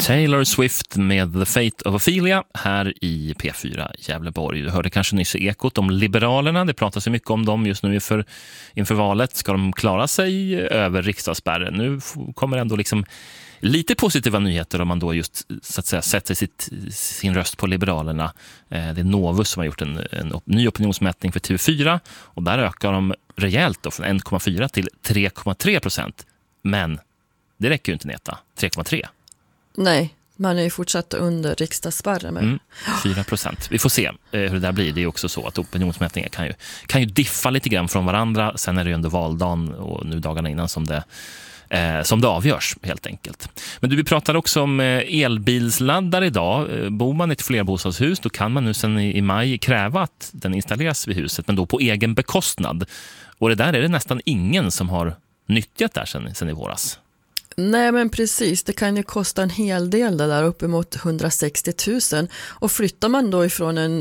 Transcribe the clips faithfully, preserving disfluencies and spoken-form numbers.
Taylor Swift med The Fate of Ophelia här i P fyra Gävleborg. Du hörde kanske nyss i Ekot om Liberalerna. Det pratas så mycket om dem just nu inför, inför valet. Ska de klara sig över riksdagsspärren? Nu kommer ändå liksom lite positiva nyheter om man då just så att säga sätter sitt, sin röst på Liberalerna. Det är Novus som har gjort en, en ny opinionsmätning för T V fyra och där ökar de rejält då, från en komma fyra till tre komma tre procent. Men det räcker ju inte, Neta. tre komma tre. Nej, man är ju fortsatt under riksdagsspärren. Med. Mm, fyra procent. Vi får se eh, hur det där blir. Det är också så att opinionsmätningar kan ju, kan ju diffa lite grann från varandra. Sen är det ju under valdagen och nu dagarna innan som det, eh, som det avgörs helt enkelt. Men du, vi pratar också om eh, elbilsladdare idag. Eh, bor man i ett flerbostadshus då kan man nu sen i, i maj kräva att den installeras vid huset, men då på egen bekostnad. Och det där är det nästan ingen som har nyttjat där sen, sen i våras. Nej, men precis. Det kan ju kosta en hel del där, uppemot hundrasextio tusen. Och flyttar man då ifrån en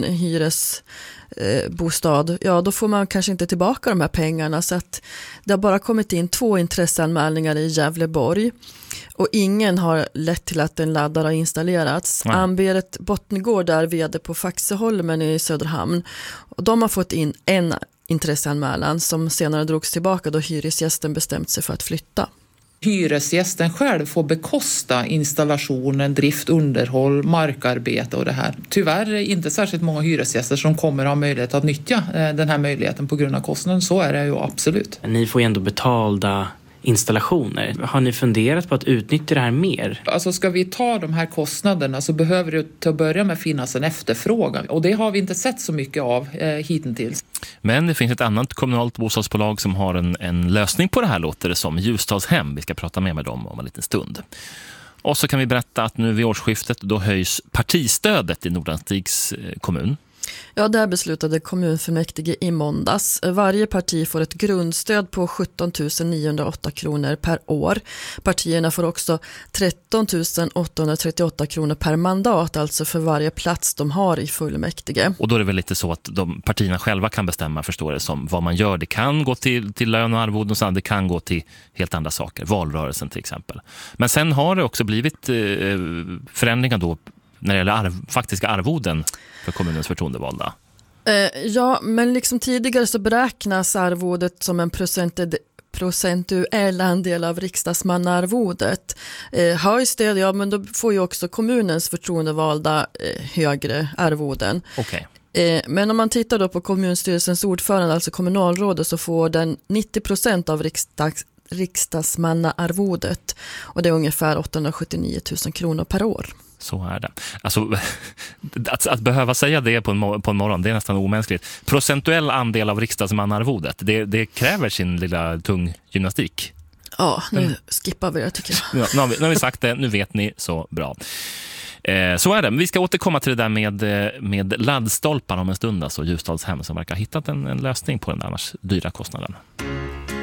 hyresbostad, eh, ja då får man kanske inte tillbaka de här pengarna. Så att det har bara kommit in två intresseanmälningar i Gävleborg. Och ingen har lett till att en laddare har installerats. Mm. Ann-Berit Bottengård är vd på Faxeholmen i Söderhamn. Och de har fått in en intresseanmälan som senare drogs tillbaka då hyresgästen bestämt sig för att flytta. Hyresgästen själv får bekosta installationen, drift, underhåll, markarbete och det här. Tyvärr är det inte särskilt många hyresgäster som kommer ha möjlighet att nyttja den här möjligheten på grund av kostnaden. Så är det ju absolut. Ni får ju ändå betalda installationer. Har ni funderat på att utnyttja det här mer? Alltså ska vi ta de här kostnaderna så behöver det till att börja med finnas en efterfrågan. Och det har vi inte sett så mycket av eh, hittills. Men det finns ett annat kommunalt bostadsbolag som har en, en lösning på det här, låter det som. Ljusdalshem. Vi ska prata mer med dem om en liten stund. Och så kan vi berätta att nu vid årsskiftet då höjs partistödet i Nordanstigs kommun. Ja, där beslutade kommunfullmäktige i måndags. Varje parti får ett grundstöd på sjutton tusen niohundraåtta kronor per år. Partierna får också tretton tusen åttahundratrettioåtta kronor per mandat, alltså för varje plats de har i fullmäktige. Och då är det väl lite så att de partierna själva kan bestämma, förstår det som, vad man gör. Det kan gå till, till lön och arvoden och så, det kan gå till helt andra saker. Valrörelsen till exempel. Men sen har det också blivit eh, förändringar då när det gäller arv, faktiska arvoden för kommunens förtroendevalda. Eh, ja, men liksom tidigare så beräknas arvodet som en procented, procentuell andel av riksdagsmannaarvodet. Eh, höjs det, ja, men då får ju också kommunens förtroendevalda eh, högre arvoden. Okej. Eh, men om man tittar då på kommunstyrelsens ordförande, alltså kommunalrådet, så får den nittio procent av riksdags, riksdagsmannaarvodet. Och det är ungefär åttahundrasjuttionio tusen kronor per år. Så är det. Alltså, att, att behöva säga det på en, på en morgon, det är nästan omänskligt. Procentuell andel av riksdagsmannaarvodet, det, det kräver sin lilla tung gymnastik. Ja, nu mm. skippar vi det tycker jag. Ja, nu, har vi, nu har vi sagt det, nu vet ni, så bra. Eh, så är det. Men vi ska återkomma till det där med, med laddstolpar om en stund. Alltså Ljusdalshem som verkar ha hittat en, en lösning på den annars dyra kostnaden.